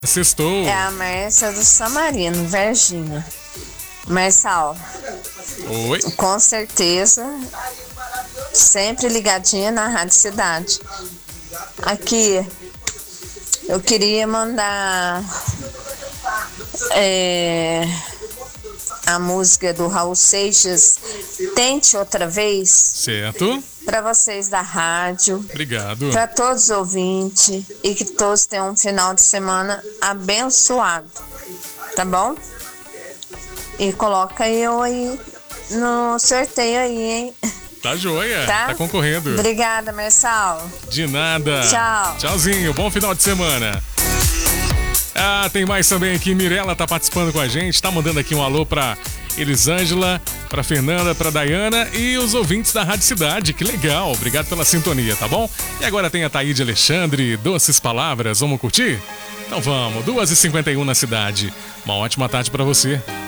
Sextou. É a Mércia do Samarino, Varginha. Marçal, Oi. com certeza, sempre ligadinha na Rádio Cidade. Aqui, eu queria mandar a música do Raul Seixas, Tente Outra Vez. Certo. Para vocês da rádio. Obrigado. Para todos os ouvintes e que todos tenham um final de semana abençoado. Tá bom? E coloca eu aí no sorteio aí, hein? Tá joia. Tá concorrendo. Obrigada, Marçal. De nada. Tchau. Tchauzinho. Bom final de semana. Ah, tem mais também aqui. Mirella tá participando com a gente. Tá mandando aqui um alô pra Elisângela, pra Fernanda, pra Dayana e os ouvintes da Rádio Cidade. Que legal. Obrigado pela sintonia, tá bom? E agora tem a Thaíde Alexandre, Doces Palavras. Vamos curtir? Então vamos. 2h51 na cidade. Uma ótima tarde pra você.